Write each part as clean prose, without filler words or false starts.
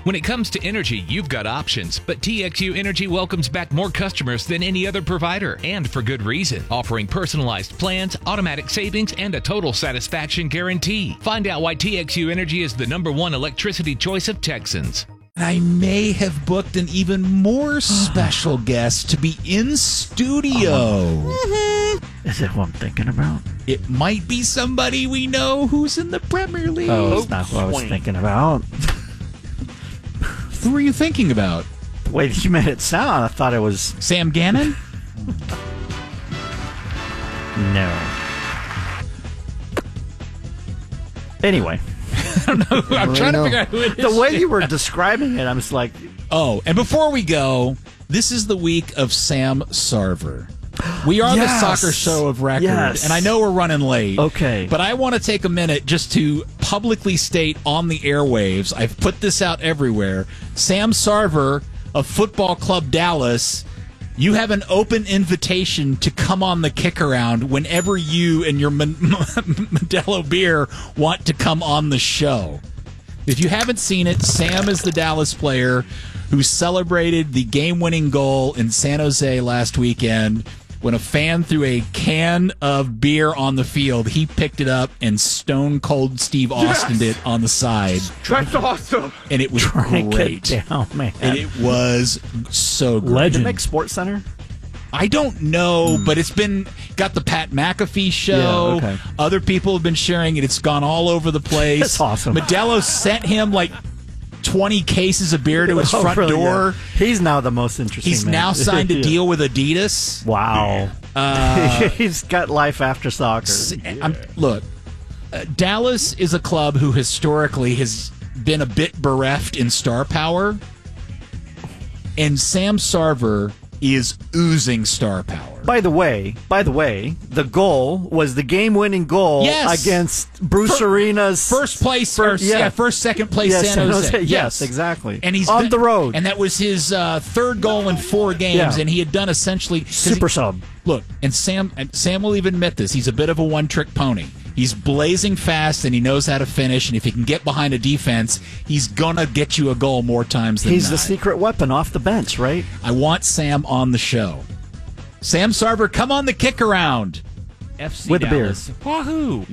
When it comes to energy, you've got options, but TXU Energy welcomes back more customers than any other provider, and for good reason, offering personalized plans, automatic savings, and a total satisfaction guarantee. Find out why TXU Energy is the #1 electricity choice of Texans. I may have booked an even more special guest to be in studio. Is it who I'm thinking about? It might be somebody we know who's in the Premier League. Oh, it's not who I was thinking about. Who were you thinking about? The way that you made it sound, I thought it was... Sam Gannon? No. Anyway. I don't know. I'm trying to figure out who it is. The way you were describing it, I'm just like... Oh, and before we go, this is the week of Sam Sarver. We are the soccer show of record, and I know we're running late. Okay. But I want to take a minute just to publicly state on the airwaves, I've put this out everywhere, Sam Sarver of Football Club Dallas, you have an open invitation to come on the kick around whenever you and your Modelo beer want to come on the show. If you haven't seen it, Sam is the Dallas player who celebrated the game-winning goal in San Jose last weekend. When a fan threw a can of beer on the field, he picked it up and Stone Cold Steve Austin it on the side. That's awesome. And it was great. Down, man. And it was so great. Legend. Did it make Sports Center? I don't know, but it's got the Pat McAfee show. Yeah, okay. Other people have been sharing it. It's gone all over the place. That's awesome. Modelo sent him like 20 cases of beer to his front door. Yeah. He's now the most interesting He's man. now signed a deal with Adidas. Wow. He's got life after soccer. Look, Dallas is a club who historically has been a bit bereft in star power, and Sam Sarver is oozing star power. By the way, the goal was the game-winning goal against Bruce Arena's first, second place San Jose. Yes, exactly. And he's on the road. And that was his third goal in 4 games, and he had done essentially super sub. Look, and Sam will even admit this. He's a bit of a one-trick pony. He's blazing fast, and he knows how to finish. And if he can get behind a defense, he's gonna get you a goal more times than He's not. the secret weapon off the bench, right? I want Sam on the show. Sam Sarver, come on the kick around. FC with Dallas. the beer. Wahoo!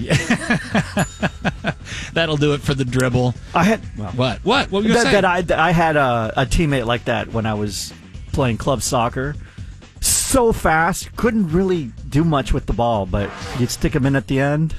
That'll do it for the dribble. I had what? What were you saying? I had a teammate like that when I was playing club soccer. So fast, couldn't really do much with the ball, but you'd stick him in at the end,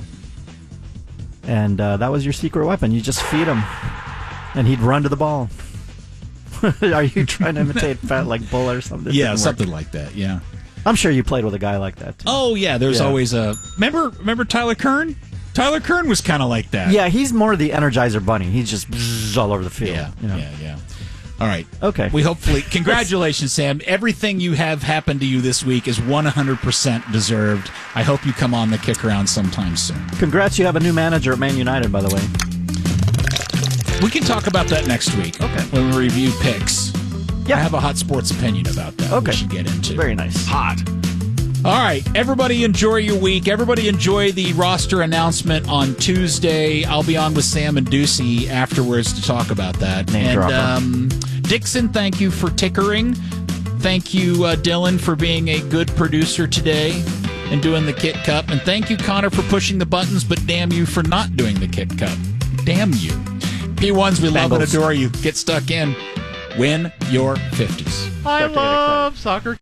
and that was your secret weapon. You just feed him, and he'd run to the ball. Are you trying to imitate like Bull or something? Yeah, something like that. Yeah, I'm sure you played with a guy like that too. Oh yeah, there's always a remember Tyler Kern. Tyler Kern was kind of like that. Yeah, he's more the Energizer Bunny. He's just all over the field. Yeah, you know? yeah. All right. Okay. Congratulations, Sam. Everything you have happened to you this week is 100% deserved. I hope you come on the kick around sometime soon. Congrats, you have a new manager at Man United, by the way. We can talk about that next week. Okay. When we review picks. Yeah. I have a hot sports opinion about that. Okay. We should get into. Very nice. Hot. All right, everybody enjoy your week. Everybody enjoy the roster announcement on Tuesday. I'll be on with Sam and Ducey afterwards to talk about that. Dixon, thank you for tickering. Thank you, Dylan, for being a good producer today and doing the Kit Cup. And thank you, Connor, for pushing the buttons, but damn you for not doing the Kit Cup. Damn you. P1s, we love and adore you. Get stuck in. Win your 50s. I love soccer.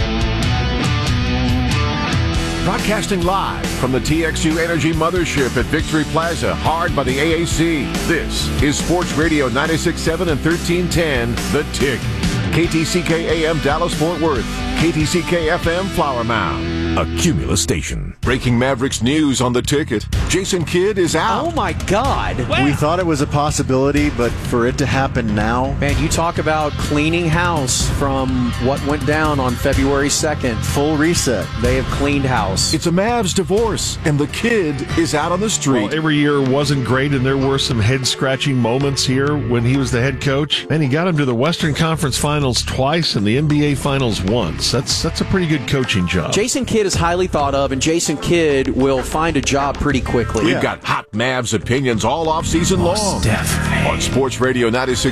Broadcasting live from the TXU Energy Mothership at Victory Plaza, hard by the AAC. This is Sports Radio 96.7 and 1310, The Tick. KTCK AM Dallas-Fort Worth. KTCK FM Flower Mound. A Cumulus station. Breaking Mavericks news on The Ticket. Jason Kidd is out. Oh, my God. We thought it was a possibility, but for it to happen now... Man, you talk about cleaning house from what went down on February 2nd. Full reset. They have cleaned house. It's a Mavs divorce, and the kid is out on the street. Well, every year wasn't great, and there were some head-scratching moments here when he was the head coach. And he got him to the Western Conference Finals twice and the NBA Finals once. That's a pretty good coaching job. Jason Kidd is highly thought of, and Jason Kidd will find a job pretty quickly. We've got hot Mavs opinions all off season long. On Sports Radio 96.